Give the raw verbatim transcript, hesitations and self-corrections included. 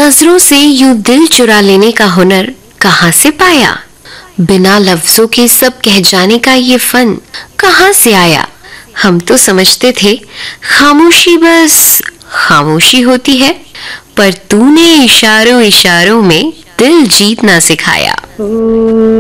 नजरों से यूं दिल चुरा लेने का हुनर कहाँ से पाया? बिना लफ्जों के सब कह जाने का ये फन कहाँ से आया? हम तो समझते थे खामोशी बस खामोशी होती है, पर तूने इशारों इशारों में दिल जीतना सिखाया।